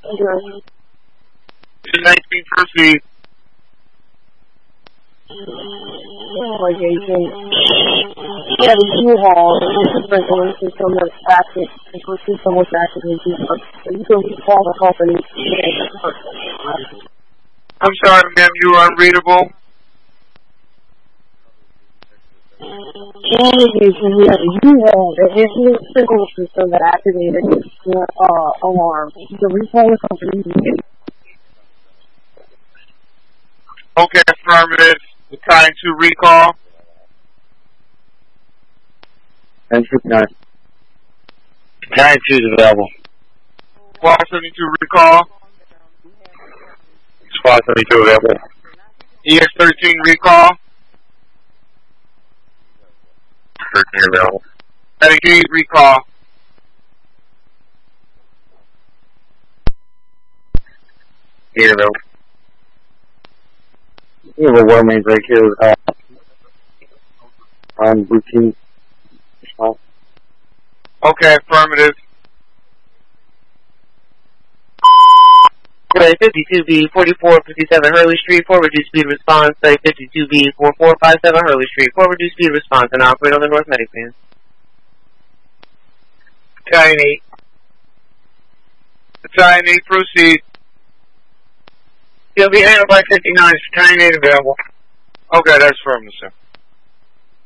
Okay. 19, proceed. Location. Yeah, the U-Haul, the sprinkler system was active. The system was activated. You can call the company. I'm sorry, ma'am, you are unreadable. Communication, we have a U-Haul, the incident sprinkler system that activated the alarm. You can recall the company. Okay, affirmative. The kind to recall. 1059. 92 is available. Squad 72 recall. Squad 72 available. EX13 recall. 13 available. Medicaid recall. Here available. We have a water main break here on routine response. Okay, affirmative. Site 52B 4457 Hurley Street for reduced speed response. Site 52B 4457 Hurley Street for reduced speed response and operate on the North Medic van. Battalion 8. Battalion 8, proceed. You'll be handled by 59. Battalion 8 available. Okay, that's affirmative, sir.